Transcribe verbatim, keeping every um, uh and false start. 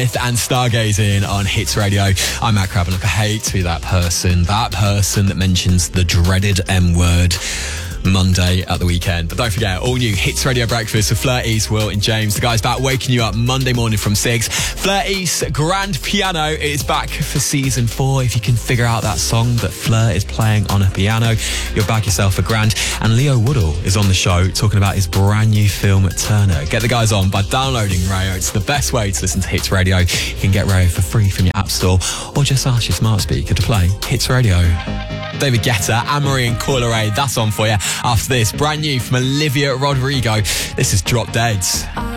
And Stargazing on Hits Radio. I'm Matt Crabbe, and look, I hate to be that person, that person that mentions the dreaded M word Monday at the weekend. But don't forget, all new Hits Radio Breakfast with Fleur East, Will and James. The guys back waking you up Monday morning from six. Fleur East Grand Piano is back for season four. If you can figure out that song that Fleur is playing on a piano, you'll bag yourself a grand. And Leo Woodall is on the show talking about his brand new film, Turner. Get the guys on by downloading Rayo. It's the best way to listen to Hits Radio. You can get Rayo for free from your app store, or just ask your smart speaker to play Hits Radio. David Guetta, Anne-Marie and Coil Ray, that's on for you. After this, brand new from Olivia Rodrigo. This is Drop Dead.